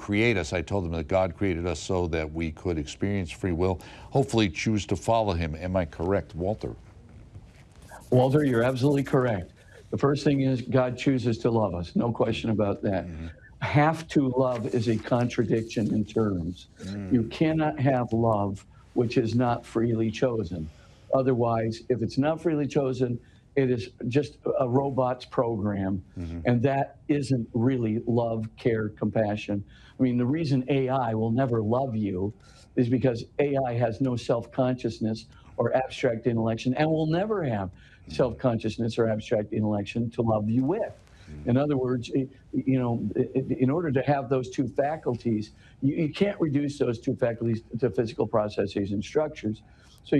create us. I told them that God created us so that we could experience free will, hopefully choose to follow him. Am I correct, Walter? Walter, you're absolutely correct. The first thing is God chooses to love us. No question about that. Have to love is a contradiction in terms. You cannot have love which is not freely chosen. Otherwise, if it's not freely chosen, it is just a robot's program. And that isn't really love, care, compassion. I mean, the reason AI will never love you is because AI has no self-consciousness or abstract intellection and will never have self-consciousness or abstract intellection to love you with. In other words, in order to have those two faculties, you can't reduce those two faculties to physical processes and structures. So,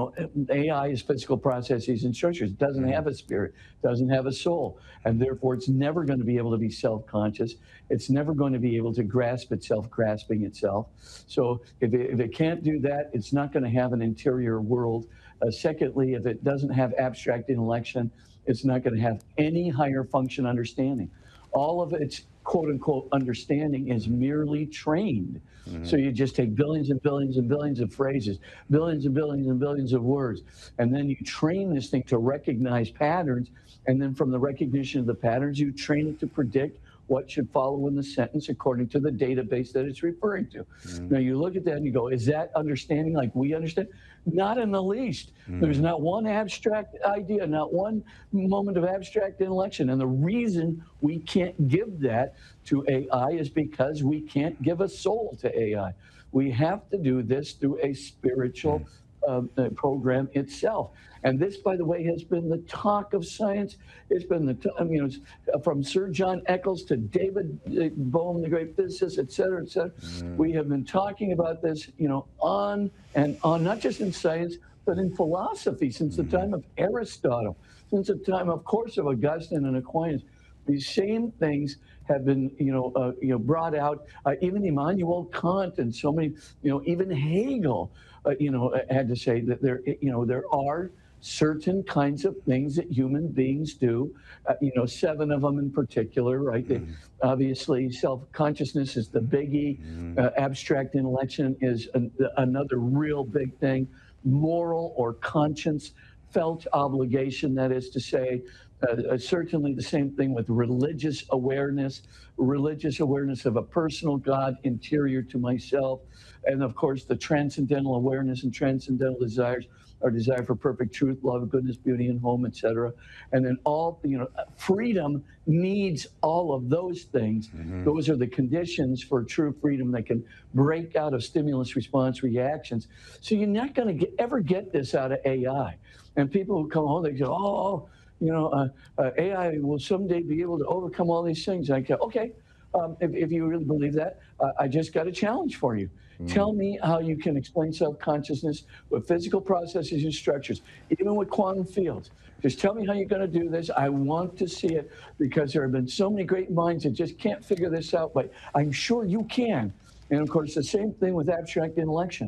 AI is physical processes and structures. It doesn't have a spirit, doesn't have a soul, and therefore it's never going to be able to be self-conscious. It's never going to be able to grasp itself, grasping itself. So if it can't do that, it's not going to have an interior world. Secondly, if it doesn't have abstract intellection, it's not going to have any higher function understanding. All of its quote unquote understanding is merely trained. So you just take billions and billions and billions of phrases, billions and billions and billions of words, and then you train this thing to recognize patterns. And then from the recognition of the patterns, you train it to predict what should follow in the sentence according to the database that it's referring to. Now you look at that and you go, is that understanding like we understand? Not in the least. There's not one abstract idea, not one moment of abstract intellection. And the reason we can't give that to AI is because we can't give a soul to AI. We have to do this through a spiritual program itself. And this, by the way, has been the talk of science. It's been from Sir John Eccles to David Bohm, the great physicist, et cetera, et cetera. We have been talking about this, on and on, not just in science, but in philosophy since the time of Aristotle, since the time, of course, of Augustine and Aquinas. These same things have been, brought out. Even Immanuel Kant and so many, even Hegel, had to say that there are certain kinds of things that human beings do, 7 of them in particular, right? Obviously, self-consciousness is the biggie. Abstract intellection is another real big thing. Moral or conscience felt obligation, that is to say, certainly the same thing with religious awareness of a personal God interior to myself. And of course, the transcendental awareness and transcendental desires, our desire for perfect truth, love, goodness, beauty, and home, etc. And then freedom needs all of those things. Those are the conditions for true freedom that can break out of stimulus response reactions. So you're not going to ever get this out of AI. And people who come home, they go, AI will someday be able to overcome all these things. I go, okay, if you really believe that, I just got a challenge for you. Tell me how you can explain self-consciousness with physical processes and structures, even with quantum fields. Just tell me how you're going to do this. I want to see it because there have been so many great minds that just can't figure this out, but I'm sure you can. And of course, the same thing with abstract intellection.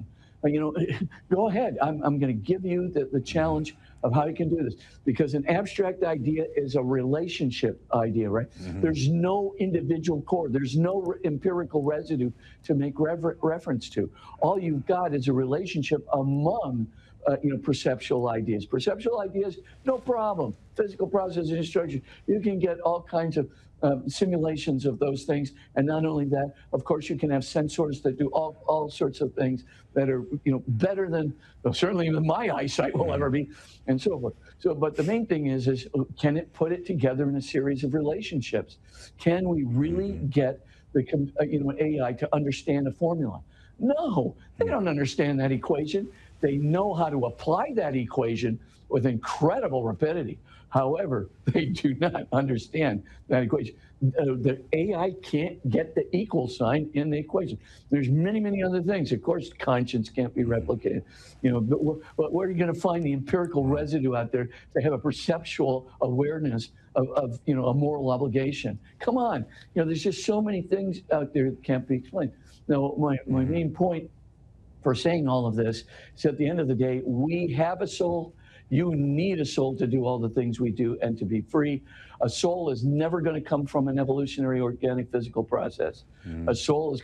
Go ahead. I'm going to give you the challenge of how you can do this, because an abstract idea is a relationship idea, right? There's no individual core. There's no empirical residue to make reference to. All you've got is a relationship among perceptual ideas. Perceptual ideas, no problem. Physical processes and structures, you can get all kinds of simulations of those things. And not only that, of course, you can have sensors that do all sorts of things that are, better than, certainly than my eyesight will ever be, and so forth. So, but the main thing is can it put it together in a series of relationships? Can we really get the AI to understand a formula? No, they don't understand that equation. They know how to apply that equation with incredible rapidity. However, they do not understand that equation. The AI can't get the equal sign in the equation. There's many, many other things. Of course, conscience can't be replicated. But where are you going to find the empirical residue out there to have a perceptual awareness of a moral obligation? Come on. There's just so many things out there that can't be explained. Now, my main point for saying all of this is at the end of the day, we have a soul. You need a soul to do all the things we do and to be free. A soul is never going to come from an evolutionary, organic, physical process. A soul is